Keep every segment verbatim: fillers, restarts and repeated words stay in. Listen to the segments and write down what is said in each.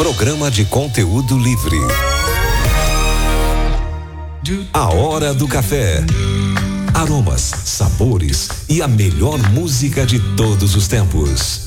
programa de conteúdo livre. A Hora do Café. Aromas, sabores e a melhor música de todos os tempos.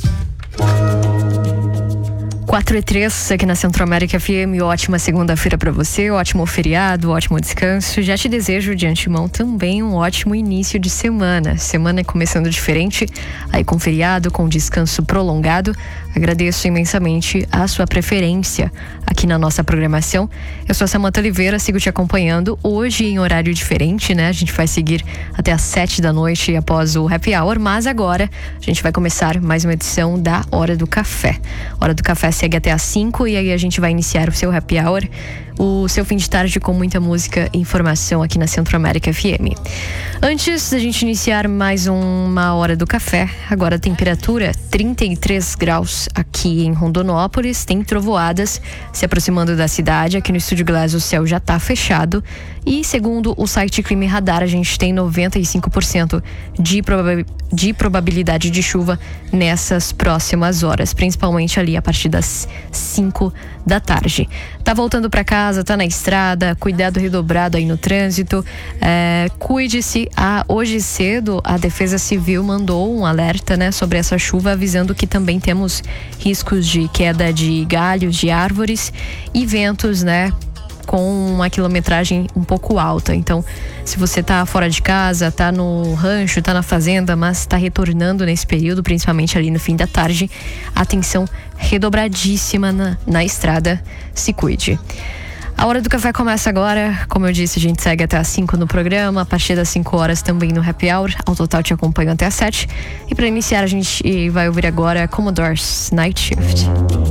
quatro e três aqui na Centro-América F M. Ótima segunda-feira para você, ótimo feriado, ótimo descanso. Já te desejo de antemão também um ótimo início de semana. Semana começando diferente, aí com feriado, com descanso prolongado. Agradeço imensamente a sua preferência aqui na nossa programação. Eu sou a Samanta Oliveira, sigo te acompanhando hoje em horário diferente, né? A gente vai seguir até às sete da noite após o Happy Hour, mas agora a gente vai começar mais uma edição da Hora do Café. Hora do Café segue até às cinco e aí a gente vai iniciar o seu Happy Hour, o seu fim de tarde com muita música e informação aqui na Centro-América F M. Antes da gente iniciar mais uma Hora do Café, agora a temperatura trinta e três graus aqui em Rondonópolis, tem trovoadas se aproximando da cidade. Aqui no Estúdio Glass o céu já está fechado e segundo o site Clima e Radar a gente tem noventa e cinco por cento de, probab- de probabilidade de chuva nessas próximas horas, principalmente ali a partir das cinco da tarde. Tá voltando para casa, tá na estrada, cuidado redobrado aí no trânsito, é, cuide-se. Ah, hoje cedo a Defesa Civil mandou um alerta, né, sobre essa chuva, avisando que também temos riscos de queda de galhos de árvores e ventos, né, com uma quilometragem um pouco alta. Então, se você tá fora de casa, tá no rancho, tá na fazenda, mas tá retornando nesse período, principalmente ali no fim da tarde, atenção redobradíssima na, na estrada, se cuide. A Hora do Café começa agora, como eu disse, a gente segue até às cinco no programa, a partir das cinco horas também no Happy Hour, ao total te acompanho até às sete. E para iniciar a gente vai ouvir agora Commodore's Night Shift.